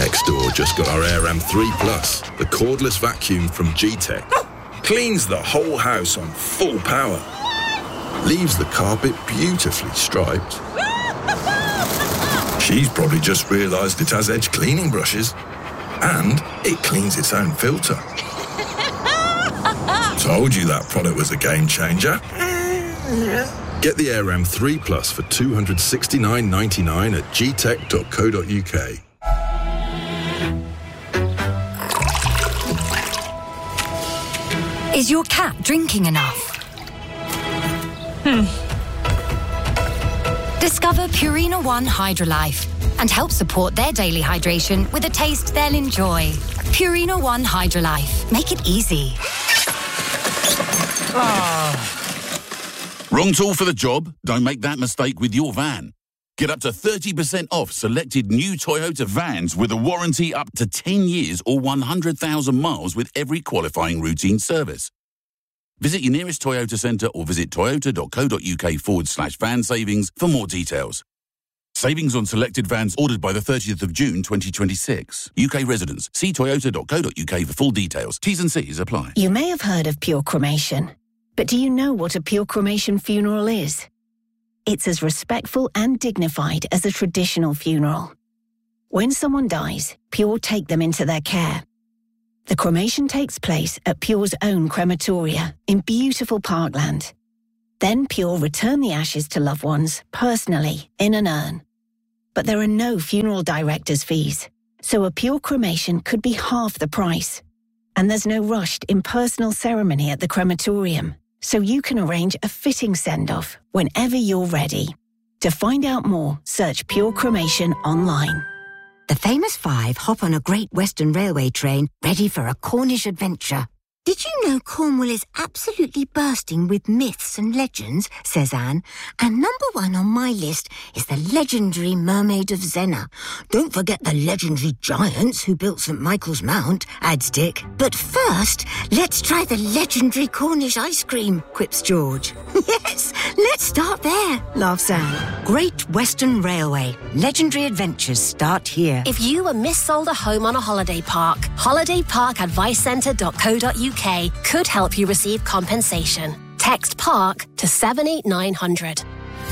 Next door just got our Air M3 Plus, the cordless vacuum from G-Tech. Cleans the whole house on full power. Leaves the carpet beautifully striped. She's probably just realised it has edge cleaning brushes. And it cleans its own filter. Told you that product was a game changer. Get the Air M3 Plus for $269.99 at gtech.co.uk. Is your cat drinking enough? Discover Purina ONE Hydrolife and help support their daily hydration with a taste they'll enjoy. Purina ONE Hydrolife. Make it easy. Wrong tool for the job? Don't make that mistake with your van. Get up to 30% off selected new Toyota vans with a warranty up to 10 years or 100,000 miles with every qualifying routine service. Visit your nearest Toyota centre or visit toyota.co.uk/van savings for more details. Savings on selected vans ordered by the 30th of June 2026. UK residents. See toyota.co.uk for full details. T's and C's apply. You may have heard of pure cremation, but do you know what a pure cremation funeral is? It's as respectful and dignified as a traditional funeral. When someone dies, Pure take them into their care. The cremation takes place at Pure's own crematoria in beautiful Parkland. Then Pure return the ashes to loved ones personally in an urn. But there are no funeral director's fees, so a Pure cremation could be half the price. And there's no rushed impersonal ceremony at the crematorium, so you can arrange a fitting send-off whenever you're ready. To find out more, search Pure Cremation online. The famous five hop on a Great Western Railway train ready for a Cornish adventure. Did you know Cornwall is absolutely bursting with myths and legends, says Anne, and number one on my list is the legendary Mermaid of Zennor. Don't forget the legendary giants who built St Michael's Mount, adds Dick. But first, let's try the legendary Cornish ice cream, quips George. Yes, let's start there, laughs Anne. Great Western Railway. Legendary adventures start here. If you were missold a home on a holiday park, holidayparkadvicecentre.co.uk could help you receive compensation. Text PARK to 78900.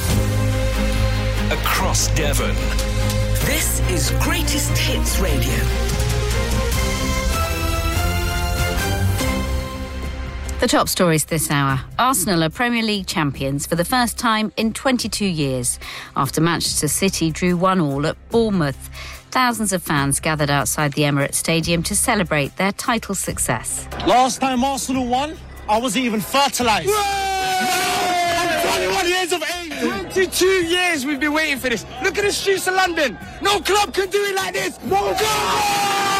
Across Devon. This is Greatest Hits Radio. The top stories this hour. Arsenal are Premier League champions for the first time in 22 years after Manchester City drew 1-1 at Bournemouth. Thousands of fans gathered outside the Emirates Stadium to celebrate their title success. Last time Arsenal won, I wasn't even fertilised. I'm 21 years of age. 22 years we've been waiting for this. Look at the streets of London. No club can do it like this. No club!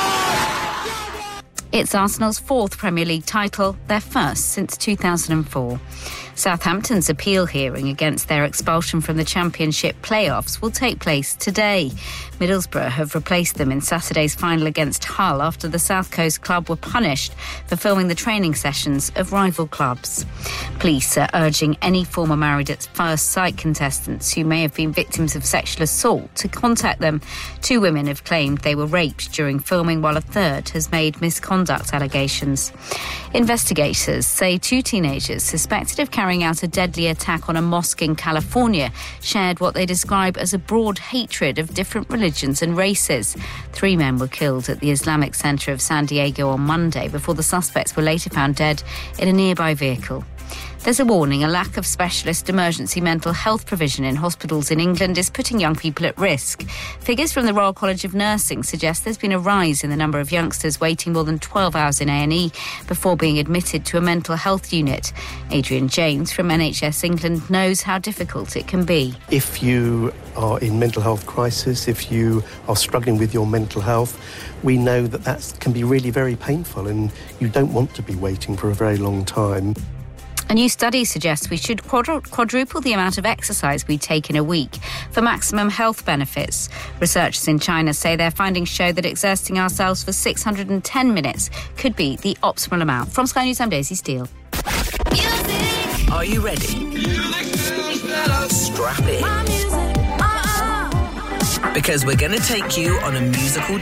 It's Arsenal's fourth Premier League title, their first since 2004. Southampton's appeal hearing against their expulsion from the Championship playoffs will take place today. Middlesbrough have replaced them in Saturday's final against Hull after the South Coast club were punished for filming the training sessions of rival clubs. Police are urging any former Married at First Sight contestants who may have been victims of sexual assault to contact them. 2 women have claimed they were raped during filming, while a third has made misconduct allegations. Investigators say 2 teenagers suspected of carrying out a deadly attack on a mosque in California shared what they describe as a broad hatred of different religions and races. 3 men were killed at the Islamic Center of San Diego on Monday before the suspects were later found dead in a nearby vehicle. There's a warning. A lack of specialist emergency mental health provision in hospitals in England is putting young people at risk. Figures from the Royal College of Nursing suggest there's been a rise in the number of youngsters waiting more than 12 hours in A&E before being admitted to a mental health unit. Adrian James from NHS England knows how difficult it can be. If you are in mental health crisis, if you are struggling with your mental health, we know that can be really very painful, and you don't want to be waiting for a very long time. A new study suggests we should quadruple the amount of exercise we take in a week for maximum health benefits. Researchers in China say their findings show that exerting ourselves for 610 minutes could be the optimal amount. From Sky News, I'm Daisy Steele. Music. Are you ready? Strap in. Because we're going to take you on a musical